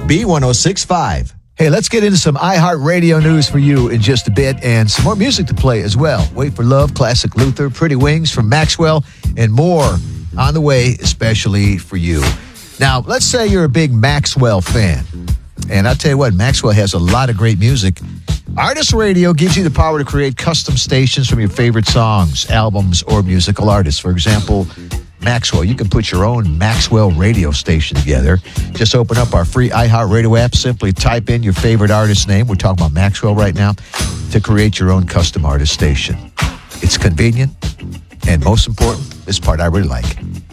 B1065. Hey, let's get into some iHeartRadio news for you in just a bit and some more music to play as well. Wait for Love, Classic Luther, Pretty Wings from Maxwell, and more on the way, especially for you. Now, let's say you're a big Maxwell fan. And I'll tell you what, Maxwell has a lot of great music. Artist Radio gives you the power to create custom stations from your favorite songs, albums, or musical artists. For example, Maxwell. You can put your own Maxwell radio station together. Just open up our free iHeartRadio app. Simply type in your favorite artist's name. We're talking about Maxwell right now, to create your own custom artist station. It's convenient, and most important, this part I really like.